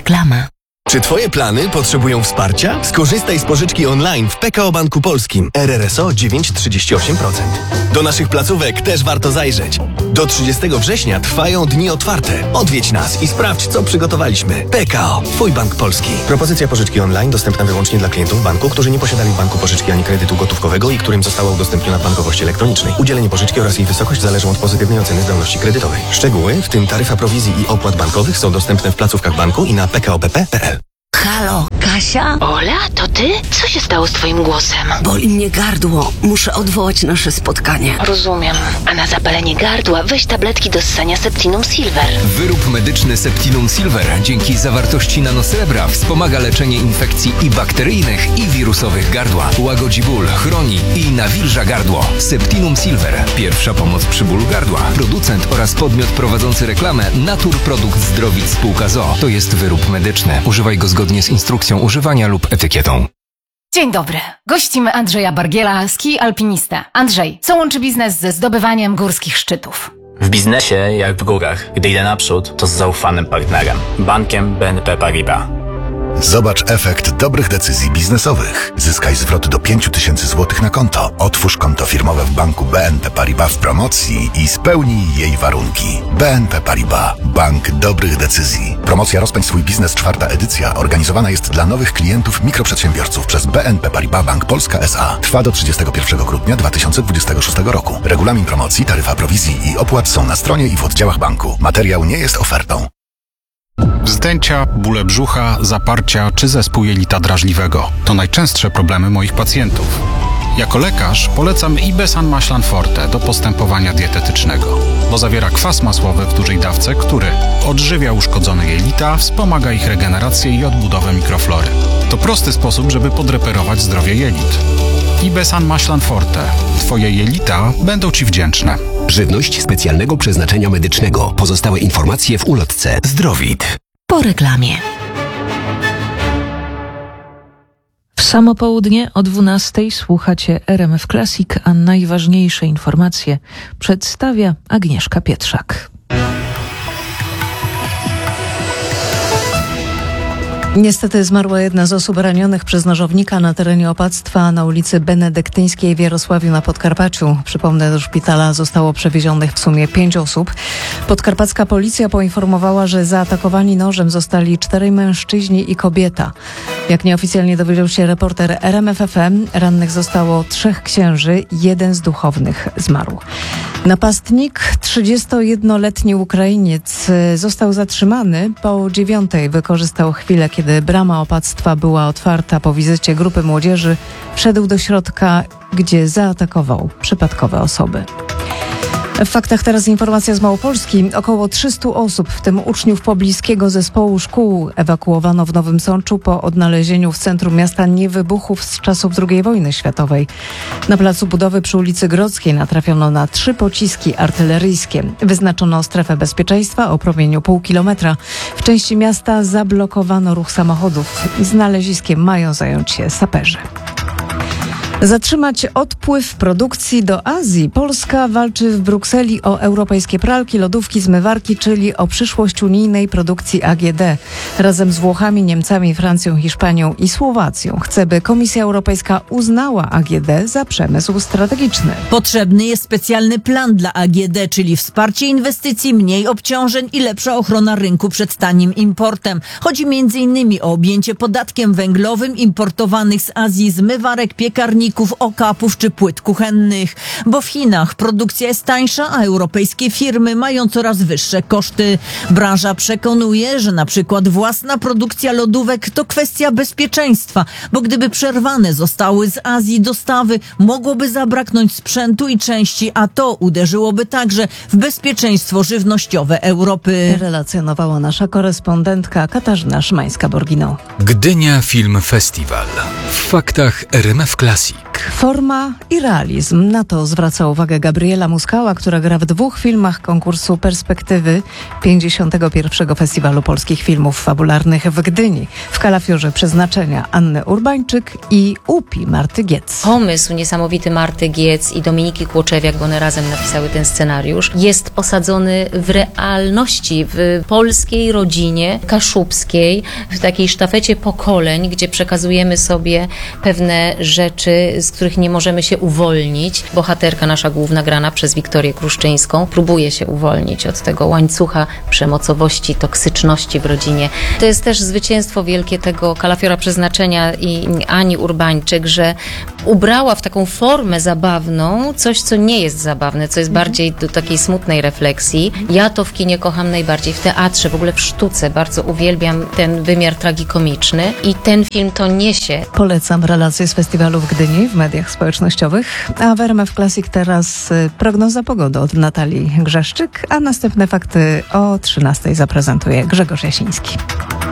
Reklama. Czy Twoje plany potrzebują wsparcia? Skorzystaj z pożyczki online w PKO Banku Polskim. RRSO 9,38%. Do naszych placówek też warto zajrzeć. Do 30 września trwają dni otwarte. Odwiedź nas i sprawdź, co przygotowaliśmy. PKO, Twój bank polski. Propozycja pożyczki online dostępna wyłącznie dla klientów banku, którzy nie posiadali w banku pożyczki ani kredytu gotówkowego i którym została udostępniona w bankowości elektronicznej. Udzielenie pożyczki oraz jej wysokość zależą od pozytywnej oceny zdolności kredytowej. Szczegóły, w tym taryfa prowizji i opłat bankowych, są dostępne w placówkach banku i na pkopp.pl. Halo, Kasia? Ola, to ty? Co się stało z twoim głosem? Boli mnie gardło. Muszę odwołać nasze spotkanie. Rozumiem. A na zapalenie gardła weź tabletki do ssania Septinum Silver. Wyrób medyczny Septinum Silver dzięki zawartości nanosrebra wspomaga leczenie infekcji i bakteryjnych, i wirusowych gardła. Łagodzi ból, chroni i nawilża gardło. Septinum Silver. Pierwsza pomoc przy bólu gardła. Producent oraz podmiot prowadzący reklamę Naturprodukt Zdrowit Spółka ZOO. To jest wyrób medyczny. Używaj go zgodnie z instrukcją używania lub etykietą. Dzień dobry. Gościmy Andrzeja Bargiela, ski alpinista. Andrzej, co łączy biznes ze zdobywaniem górskich szczytów? W biznesie, jak w górach, gdy idę naprzód, to z zaufanym partnerem, bankiem BNP Paribas. Zobacz efekt dobrych decyzji biznesowych. Zyskaj zwrot do 5000 zł na konto. Otwórz konto firmowe w banku BNP Paribas w promocji i spełnij jej warunki. BNP Paribas. Bank dobrych decyzji. Promocja Rozpędź swój biznes, 4. edycja, organizowana jest dla nowych klientów mikroprzedsiębiorców przez BNP Paribas Bank Polska S.A. Trwa do 31 grudnia 2026 roku. Regulamin promocji, taryfa prowizji i opłat są na stronie i w oddziałach banku. Materiał nie jest ofertą. Wzdęcia, bóle brzucha, zaparcia czy zespół jelita drażliwego to najczęstsze problemy moich pacjentów. Jako lekarz polecam Ibesan Maślan Forte do postępowania dietetycznego, bo zawiera kwas masłowy w dużej dawce, który odżywia uszkodzone jelita, wspomaga ich regenerację i odbudowę mikroflory. To prosty sposób, żeby podreperować zdrowie jelit. Ibesan Maślan Forte. Twoje jelita będą Ci wdzięczne. Żywność specjalnego przeznaczenia medycznego. Pozostałe informacje w ulotce Zdrowit. Po reklamie. W samo południe o 12:00 słuchacie RMF Classic, a najważniejsze informacje przedstawia Agnieszka Pietrzak. Niestety zmarła jedna z osób ranionych przez nożownika na terenie opactwa na ulicy Benedyktyńskiej w Jarosławiu na Podkarpaciu. Przypomnę, do szpitala zostało przewiezionych w sumie 5 osób. Podkarpacka policja poinformowała, że zaatakowani nożem zostali 4 mężczyźni i kobieta. Jak nieoficjalnie dowiedział się reporter RMF FM, rannych zostało 3 księży, 1 z duchownych zmarł. Napastnik, 31-letni Ukrainiec, został zatrzymany. Po 9:00 wykorzystał chwilę, kiedy brama opactwa była otwarta po wizycie grupy młodzieży. Wszedł do środka, gdzie zaatakował przypadkowe osoby. W faktach teraz informacja z Małopolski. Około 300 osób, w tym uczniów pobliskiego zespołu szkół, ewakuowano w Nowym Sączu po odnalezieniu w centrum miasta niewybuchów z czasów II wojny światowej. Na placu budowy przy ulicy Grodzkiej natrafiono na 3 pociski artyleryjskie. Wyznaczono strefę bezpieczeństwa o promieniu pół kilometra. W części miasta zablokowano ruch samochodów. Znaleziskiem mają zająć się saperzy. Zatrzymać odpływ produkcji do Azji. Polska walczy w Brukseli o europejskie pralki, lodówki, zmywarki, czyli o przyszłość unijnej produkcji AGD. Razem z Włochami, Niemcami, Francją, Hiszpanią i Słowacją chce, by Komisja Europejska uznała AGD za przemysł strategiczny. Potrzebny jest specjalny plan dla AGD, czyli wsparcie inwestycji, mniej obciążeń i lepsza ochrona rynku przed tanim importem. Chodzi m.in. o objęcie podatkiem węglowym importowanych z Azji zmywarek, piekarników, okapów czy płyt kuchennych. Bo w Chinach produkcja jest tańsza, a europejskie firmy mają coraz wyższe koszty. Branża przekonuje, że na przykład własna produkcja lodówek to kwestia bezpieczeństwa, bo gdyby przerwane zostały z Azji dostawy, mogłoby zabraknąć sprzętu i części, a to uderzyłoby także w bezpieczeństwo żywnościowe Europy. Relacjonowała nasza korespondentka Katarzyna Szymańska-Borgino. Gdynia Film Festival. W faktach RMF Classic. Forma i realizm. Na to zwraca uwagę Gabriela Muskała, która gra w 2 filmach konkursu Perspektywy 51. Festiwalu Polskich Filmów Fabularnych w Gdyni. W Kalafiorze Przeznaczenia Anny Urbańczyk i Upi Marty Giec. Pomysł niesamowity Marty Giec i Dominiki Kłoczewiak, bo one razem napisały ten scenariusz, jest osadzony w realności, w polskiej rodzinie kaszubskiej, w takiej sztafecie pokoleń, gdzie przekazujemy sobie pewne rzeczy, z których nie możemy się uwolnić. Bohaterka nasza główna, grana przez Wiktorię Kruszczyńską, próbuje się uwolnić od tego łańcucha przemocowości, toksyczności w rodzinie. To jest też zwycięstwo wielkie tego Kalafiora Przeznaczenia i Ani Urbańczyk, że ubrała w taką formę zabawną coś, co nie jest zabawne, co jest bardziej do takiej smutnej refleksji. Ja to w kinie kocham najbardziej, w teatrze, w ogóle w sztuce. Bardzo uwielbiam ten wymiar tragikomiczny i ten film to niesie. Polecam relacje z festiwalu w Gdyni w mediach społecznościowych. A w RMF Classic teraz prognoza pogody od Natalii Grzeszczyk, a następne fakty o 13:00 zaprezentuje Grzegorz Jasiński.